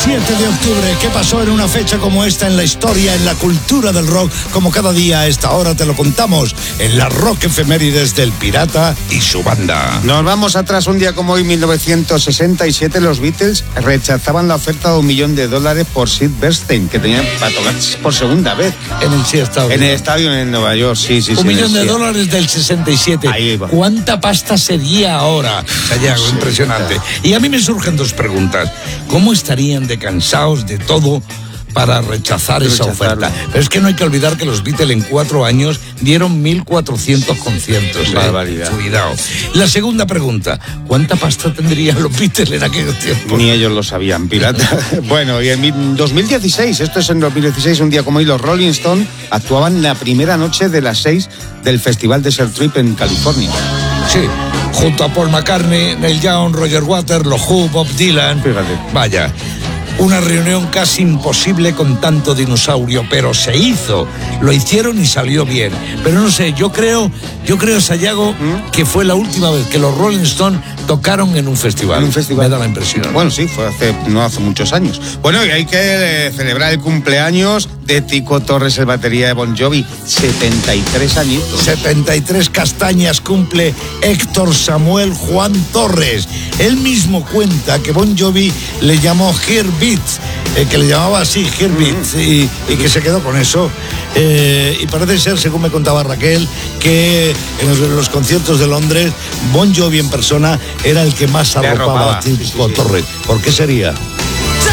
7 de octubre, ¿qué pasó en una fecha como esta en la historia, en la cultura del rock? Como cada día a esta hora te lo contamos en la Rock Efemérides del Pirata y su banda. Nos vamos atrás, un día como hoy, 1967, los Beatles rechazaban la oferta de $1 millón por Sid Bernstein, que tenían para tocar por segunda vez. En el Sea Stadium. En el estadio en Nueva York, sí. $1 millón del 67. Ahí va. ¿Cuánta pasta sería ahora? Sayago, sí, impresionante. Claro. Y a mí me surgen dos preguntas. ¿Cómo estarían de cansados de todo para rechazar esa oferta? Pero es que no hay que olvidar que los Beatles en 4 años dieron 1.400 conciertos. Barbaridad. Cuidado. La segunda pregunta, ¿cuánta pasta tendrían los Beatles en aquellos tiempos? Ni ellos lo sabían, pirata. Bueno, y en 2016, esto es en 2016, un día como hoy, los Rolling Stones actuaban la primera noche de las 6 del Festival Desert Trip en California. Sí, junto a Paul McCartney, Neil Young, Roger Waters, los Who, Bob Dylan. Fíjate. Vaya. Una reunión casi imposible con tanto dinosaurio, pero se hizo. Lo hicieron y salió bien. Pero no sé, yo creo, Sayago, que fue la última vez que los Rolling Stones tocaron en un festival. Me da la impresión. Bueno, sí, fue no hace muchos años. Bueno, y hay que celebrar el cumpleaños de Tico Torres, el batería de Bon Jovi. 73 añitos. 73 castañas cumple Héctor Samuel Juan Torres. Él mismo cuenta que Bon Jovi le llamó Herbie, que le llamaba así Herbit, y que se quedó con eso. Y parece ser, según me contaba Raquel, que en los conciertos de Londres, Bon Jovi en persona era el que más arropaba a Tico Torres. ¿Por qué sería?